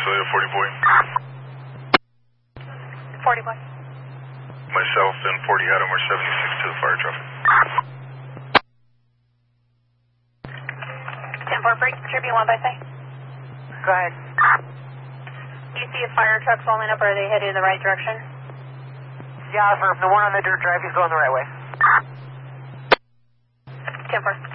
Visalia 40 boy. 40 boy. Myself and 40 Adam are 76 to the fire traffic. 10-4 break, Tribune 1 by side. Go ahead. Do you see a fire truck rolling up, or are they headed in the right direction? Yeah, for the one on the dirt drive, he's going the right way. 10-4.